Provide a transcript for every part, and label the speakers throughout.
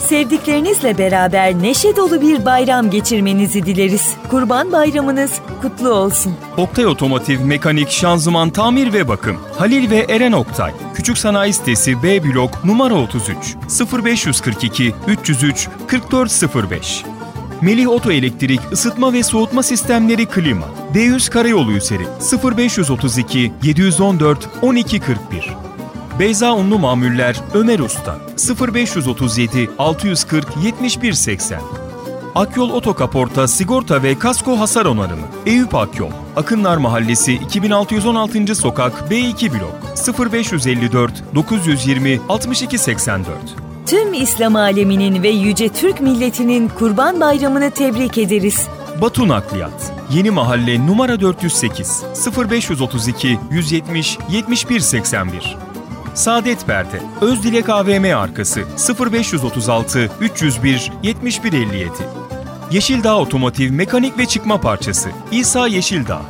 Speaker 1: Sevdiklerinizle beraber neşe dolu bir bayram geçirmenizi dileriz. Kurban Bayramınız kutlu olsun.
Speaker 2: Oktay Otomotiv Mekanik Şanzıman Tamir ve Bakım. Halil ve Eren Oktay. Küçük Sanayi Sitesi B blok numara 33 0542 303 4405. Melih Oto Elektrik Isıtma ve Soğutma Sistemleri Klima. D100 Karayolu üzeri 0532 714 1241. Beyza Unlu Mamuller Ömer Usta 0537 640 7180. Akyol Otokaporta Sigorta ve Kasko Hasar Onarımı. Eyüp Akyol Akınlar Mahallesi 2616. Sokak B2 blok 0554 920 6284.
Speaker 1: Tüm İslam aleminin ve yüce Türk milletinin Kurban Bayramını tebrik ederiz.
Speaker 2: Batu Nakliyat Yeni Mahalle numara 408 0532 170 7181. Saadet Perde Özdilek AVM arkası 0536 301 7157. Yeşildağ Otomotiv Mekanik ve Çıkma Parçası İsa Yeşildağ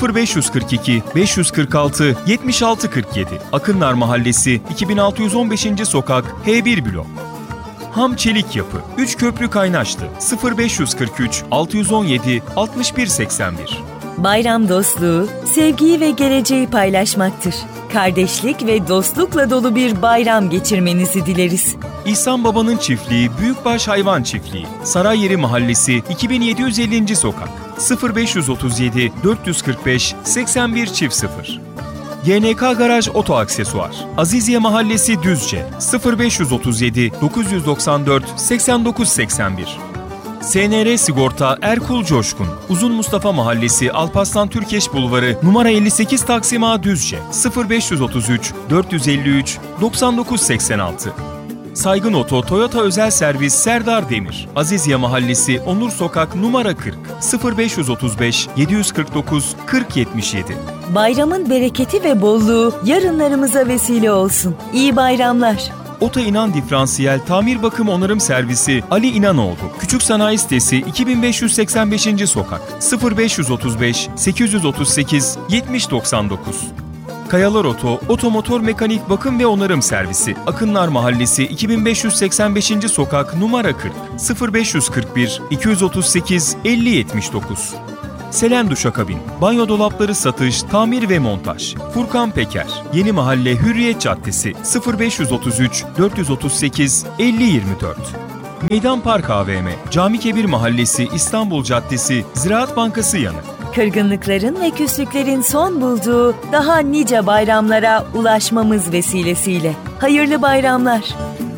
Speaker 2: 0542 546 7647. Akınlar Mahallesi 2615. Sokak H1 blok. Ham Çelik Yapı 3 Köprü Kaynaşlı 0543 617 6181.
Speaker 1: Bayram dostluğu, sevgiyi ve geleceği paylaşmaktır. Kardeşlik ve dostlukla dolu bir bayram geçirmenizi dileriz.
Speaker 2: İhsan Baba'nın çiftliği Büyükbaş Hayvan Çiftliği Sarayyeri Mahallesi 2750. Sokak 0537 445 81 0. YNK Garaj Oto Aksesuar Aziziye Mahallesi Düzce 0537 994 89 81. SNR Sigorta Erkul Coşkun Uzun Mustafa Mahallesi Alparslan Türkeş Bulvarı numara 58 Taksim A Düzce 0533 453 9986. Saygın Oto Toyota Özel Servis Serdar Demir Aziziye Mahallesi Onur Sokak numara 40 0535 749 4077.
Speaker 1: Bayramın bereketi ve bolluğu yarınlarımıza vesile olsun. İyi bayramlar.
Speaker 2: Ota İnan Diferansiyel Tamir Bakım Onarım Servisi Ali İnanoğlu Küçük Sanayi Sitesi 2585. Sokak 0535 838 7099. Kayalar Oto Otomotor Mekanik Bakım ve Onarım Servisi Akınlar Mahallesi 2585. Sokak numara 40 0541 238 5079. Selen Duşakabin Banyo dolapları satış, tamir ve montaj Furkan Peker Yeni Mahalle Hürriyet Caddesi 0533 438 5024. Meydan Park AVM Cami Kebir Mahallesi İstanbul Caddesi Ziraat Bankası yanı.
Speaker 1: Kırgınlıkların ve küslüklerin son bulduğu daha nice bayramlara ulaşmamız vesilesiyle. Hayırlı bayramlar.